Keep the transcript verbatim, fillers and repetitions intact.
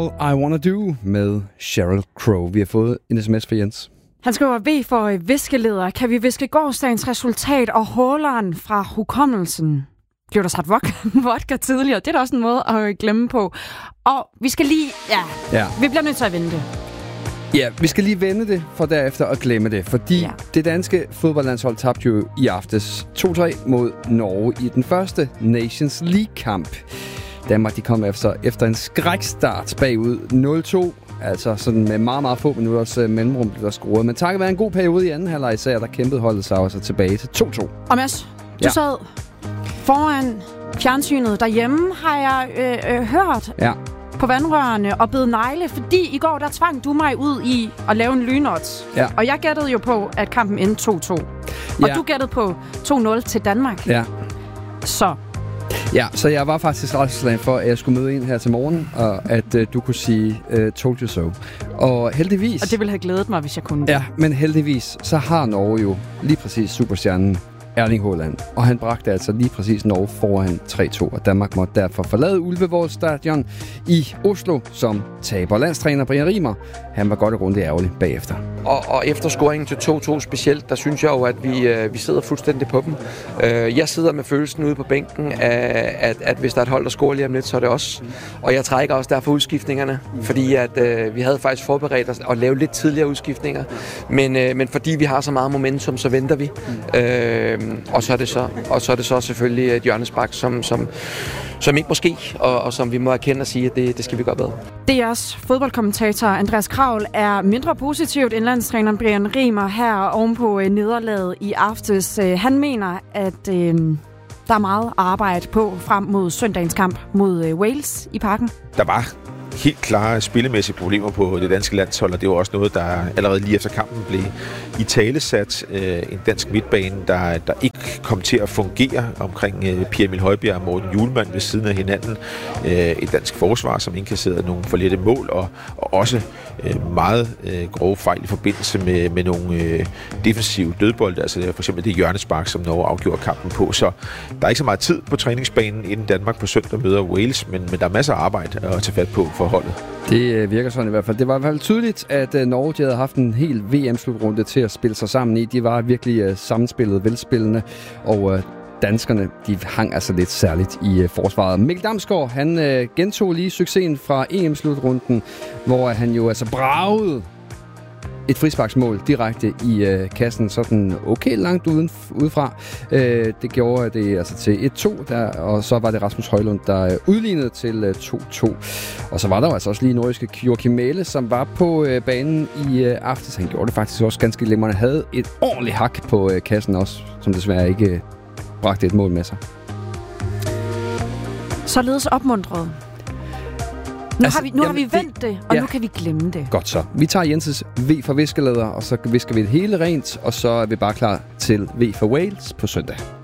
All I Wanna Do med Sheryl Crow. Vi har fået en sms fra Jens. Han skriver, V for viskeleder. Kan vi viske gårsdagens resultat og Haaland fra hukommelsen? Blev der sat vodka tidligere? Det er da også en måde at glemme på. Og vi skal lige... Ja, ja. vi bliver nødt til at vende det. Ja, vi skal lige vende det, for derefter at glemme det. Fordi ja. det danske fodboldlandshold tabte jo i aftes to tre mod Norge i den første Nations League-kamp. Danmark de kom efter, efter en skrækstart bagud nul to. Altså sådan med meget, meget få minutters uh, mellemrum blev der scoret. Men takket være en god periode i anden halvleg især, der kæmpede holdet sig også tilbage til to to. Og Mads, du ja. sad foran fjernsynet derhjemme, har jeg øh, øh, hørt ja. på vandrørene og bed negle, fordi i går der tvang du mig ud i at lave en lynodds. Ja. Og jeg gættede jo på, at kampen endte to to. Og ja. du gættede på to nul til Danmark. Ja. Så... Ja, så jeg var faktisk ret for, at jeg skulle møde ind her til morgen, og at uh, du kunne sige, uh, told you so. Og heldigvis... Og det ville have glædet mig, hvis jeg kunne. Ja, men heldigvis, så har Norge jo lige præcis superstjernen Erling Haaland. Og han bragte altså lige præcis Norge foran tre to, og Danmark måtte derfor forlade Ullevål Stadion i Oslo som taber. Landstræner Brian Rimer, han var godt og grundigt ærgerlig bagefter. Og, og efter scoringen til to to specielt, der synes jeg jo, at vi, øh, vi sidder fuldstændig på dem. Øh, jeg sidder med følelsen ude på bænken af, at, at hvis der er et hold, der scorer lige om lidt, så er det os. Og jeg trækker også derfor udskiftningerne, fordi at, øh, vi havde faktisk forberedt os at lave lidt tidligere udskiftninger. Men, øh, men fordi vi har så meget momentum, så venter vi. Øh, og, så er det så, og så er det så selvfølgelig et hjørnespark, som, som, som ikke må ske, og, og som vi må erkende og sige, at det, det skal vi gøre bedre. D R's fodboldkommentator Andreas Kravl er mindre positivt end landstræneren Brian Rimer her ovenpå øh, nederlaget i aftes. Øh, han mener, at øh, der er meget arbejde på frem mod søndagens kamp mod øh, Wales i Parken. Der var helt klare spillemæssige problemer på det danske landshold, og det var også noget, der allerede lige efter kampen blev i talesat. Øh, en dansk midtbane, der, der ikke kom til at fungere omkring øh, Pierre Emil Højbjerg og Morten Hjulmand ved siden af hinanden. Øh, et dansk forsvar, som indkasserede nogle for lette mål, og, og også øh, meget øh, grove fejl i forbindelse med, med nogle øh, defensive dødbolde, altså for eksempel det hjørnespark, som Norge afgjorde kampen på. Så der er ikke så meget tid på træningsbanen, inden Danmark på søndag møder Wales, men, men der er masser af arbejde at tage fat på for holdet. Det virker sådan i hvert fald. Det var i hvert fald tydeligt, at Norge de havde haft en hel V M-slutrunde til at spille sig sammen i. De var virkelig uh, sammenspillet, velspillende, og uh, danskerne de hang altså lidt særligt i uh, forsvaret. Mikkel Damsgaard, han uh, gentog lige succesen fra E M-slutrunden, hvor han jo altså bragede et frisparksmål direkte i øh, kassen, sådan okay langt uden, udefra. Øh, det gjorde det altså til et to, der, og så var det Rasmus Højlund, der øh, udlignede til øh, to to. Og så var der altså også lige nordiske Joachim Mæhle, som var på øh, banen i øh, aftes. Han gjorde det faktisk også ganske glimrende. Havde et ordentligt hak på øh, kassen også, som desværre ikke øh, bragte et mål med sig. Således opmuntret. Nu, altså, har, vi, nu jamen, har vi vendt det, det og ja. nu kan vi glemme det. Godt så. Vi tager Jenses V for viskeleder, og så visker vi det hele rent, og så er vi bare klar til V for Wales på søndag.